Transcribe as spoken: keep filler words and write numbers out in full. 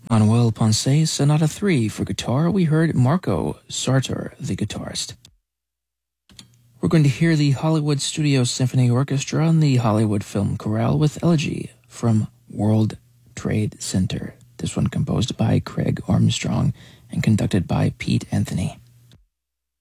Manuel Ponce Sonata three for guitar, we heard Marco Sartor, the guitarist. We're going to hear the Hollywood Studio Symphony Orchestra and the Hollywood Film Chorale with Elegy from World Trade Center. This one composed by Craig Armstrong and conducted by Pete Anthony.